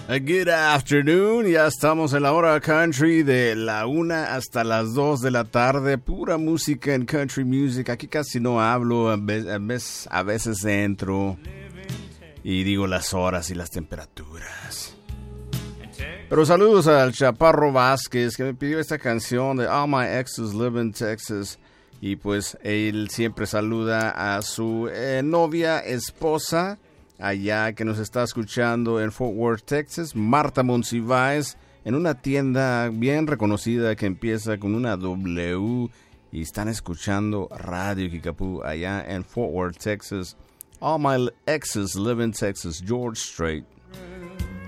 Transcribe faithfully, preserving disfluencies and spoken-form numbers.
Good afternoon, ya estamos en la hora country de la una hasta las dos de la tarde, pura música en country music. Aquí casi no hablo, a veces, a veces entro y digo las horas y las temperaturas. Pero saludos al Chaparro Vázquez, que me pidió esta canción de All My Exes Live in Texas. Y pues él siempre saluda a su eh, novia, esposa, allá que nos está escuchando en Fort Worth, Texas, Marta Monsiváis, en una tienda bien reconocida que empieza con una W, y están escuchando Radio Kickapoo allá en Fort Worth, Texas. All My Exes Live in Texas, George Strait.